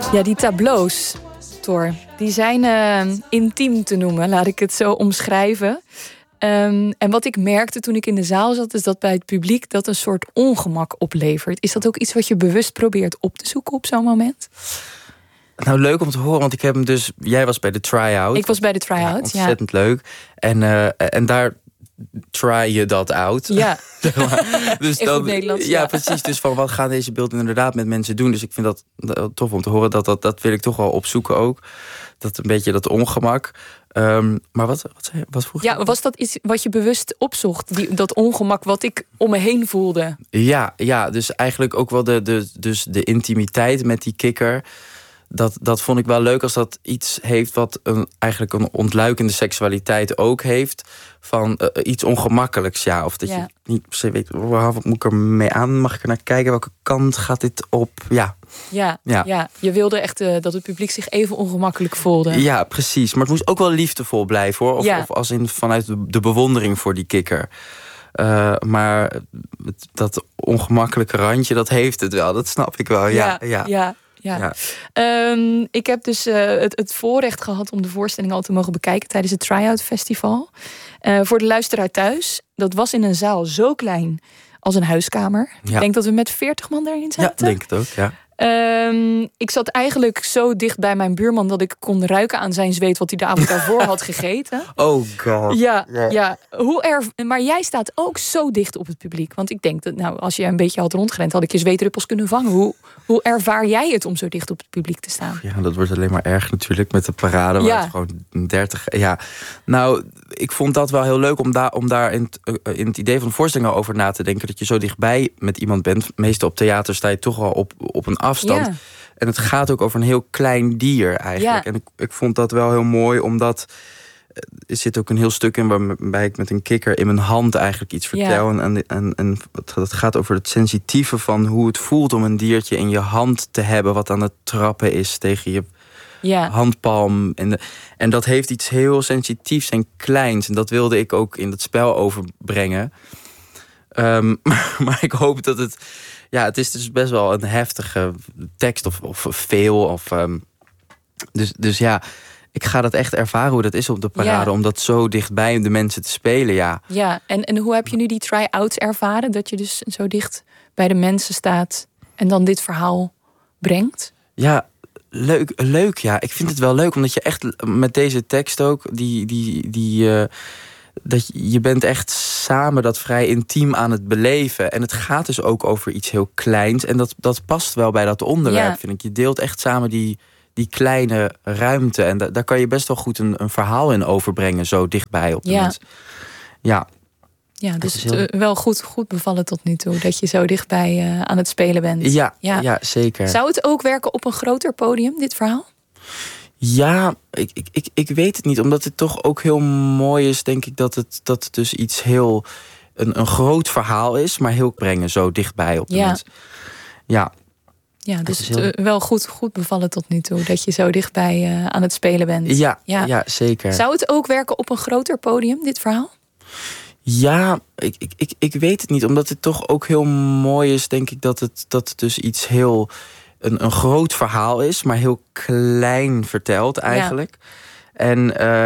Ja, die tableaus, Thor, die zijn intiem te noemen, laat ik het zo omschrijven. En wat ik merkte toen ik in de zaal zat, is dat bij het publiek dat een soort ongemak oplevert. Is dat ook iets wat je bewust probeert op te zoeken op zo'n moment? Nou, leuk om te horen, want ik heb hem dus... Jij was bij de try-out. Ik was bij de try-out, ja. Ontzettend leuk. En daar try je dat out. Ja, dus in goed Nederlands. Ja, precies. Dus van wat gaan deze beelden inderdaad met mensen doen? Dus ik vind dat tof om te horen. Dat wil ik toch wel opzoeken ook. Dat een beetje dat ongemak. Maar wat vroeg je? Ja, was dat iets wat je bewust opzocht? Dat ongemak wat ik om me heen voelde? Ja, dus eigenlijk ook wel de intimiteit met die kikker. Dat vond ik wel leuk als dat iets heeft wat eigenlijk een ontluikende seksualiteit ook heeft. Van iets ongemakkelijks, ja. Of dat je niet per se weet, wat moet ik er mee aan? Mag ik er naar kijken? Welke kant gaat dit op? Ja, je wilde echt dat het publiek zich even ongemakkelijk voelde. Ja, precies. Maar het moest ook wel liefdevol blijven, hoor. Of als in vanuit de bewondering voor die kikker. Maar dat ongemakkelijke randje, dat heeft het wel. Dat snap ik wel, ja. Ik heb dus het voorrecht gehad om de voorstelling al te mogen bekijken tijdens het Try-Out Festival. Voor de luisteraar thuis, dat was in een zaal zo klein als een huiskamer. Ja. Ik denk dat we met 40 man daarin zaten. Ja, denk het ook, ja. Ik zat eigenlijk zo dicht bij mijn buurman dat ik kon ruiken aan zijn zweet wat hij de avond daarvoor had gegeten. Oh god. Ja. Maar jij staat ook zo dicht op het publiek. Want ik denk dat als je een beetje had rondgerend, had ik je zweetdruppels kunnen vangen. Hoe ervaar jij het om zo dicht op het publiek te staan? Ja, dat wordt alleen maar erg natuurlijk met de parade. Waar het gewoon 30... Ja, nou, ik vond dat wel heel leuk om daar in het idee van de voorstelling over na te denken. Dat je zo dichtbij met iemand bent. Meestal op theater sta je toch wel op een afstand. Ja. En het gaat ook over een heel klein dier eigenlijk. Ja. En ik vond dat wel heel mooi, omdat er zit ook een heel stuk in waarbij ik met een kikker in mijn hand eigenlijk iets vertel. Ja. En het gaat over het sensitieve van hoe het voelt om een diertje in je hand te hebben wat aan het trappen is tegen je handpalm. En dat heeft iets heel sensitiefs en kleins. En dat wilde ik ook in het spel overbrengen. Maar ik hoop dat het... Ja, het is dus best wel een heftige tekst of veel. Dus ja, ik ga dat echt ervaren hoe dat is op de parade. Om dat zo dichtbij de mensen te spelen, ja. Ja, en hoe heb je nu die try-outs ervaren? Dat je dus zo dicht bij de mensen staat en dan dit verhaal brengt? Ja, leuk ja. Ik vind het wel leuk, omdat je echt met deze tekst ook... dat je bent echt samen dat vrij intiem aan het beleven. En het gaat dus ook over iets heel kleins. En dat past wel bij dat onderwerp, vind ik. Je deelt echt samen die kleine ruimte. En daar kan je best wel goed een verhaal in overbrengen. Zo dichtbij op de mensen. Ja. Ja, dus wel goed bevallen tot nu toe. Dat je zo dichtbij aan het spelen bent. Ja, zeker. Zou het ook werken op een groter podium, dit verhaal? Ja, ik weet het niet. Omdat het toch ook heel mooi is, denk ik, dat het dus iets heel... een groot verhaal is, maar heel brengen zo dichtbij op de mensen. Ja, dus wel goed bevallen tot nu toe. Dat je zo dichtbij aan het spelen bent. Ja, zeker. Zou het ook werken op een groter podium, dit verhaal? Ja, ik weet het niet. Omdat het toch ook heel mooi is, denk ik, dat het dus iets heel... een groot verhaal is, maar heel klein verteld eigenlijk. En